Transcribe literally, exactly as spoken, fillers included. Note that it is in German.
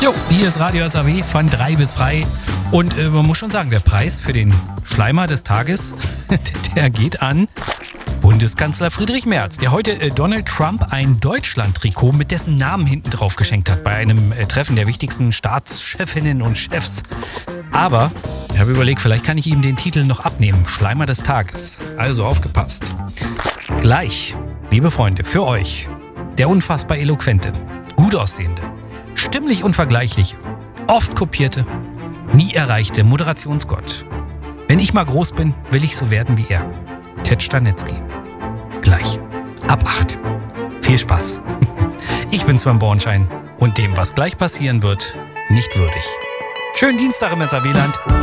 Jo, hier ist Radio S A W von drei bis frei. Und äh, man muss schon sagen, der Preis für den Schleimer des Tages, der geht an Bundeskanzler Friedrich Merz, der heute äh, Donald Trump ein Deutschland-Trikot mit dessen Namen hinten drauf geschenkt hat bei einem äh, Treffen der wichtigsten Staatschefinnen und Chefs. Aber ich habe überlegt, vielleicht kann ich ihm den Titel noch abnehmen. Schleimer des Tages. Also aufgepasst. Gleich, liebe Freunde, für euch der unfassbar eloquente, gut aussehende, stimmlich unvergleichliche, oft kopierte, nie erreichte Moderationsgott. Wenn ich mal groß bin, will ich so werden wie er. Ted Stanitzky. Gleich. Ab acht. Viel Spaß. Ich bin Sven Bornschein und dem, was gleich passieren wird, nicht würdig. Schönen Dienstag im S A W-Land.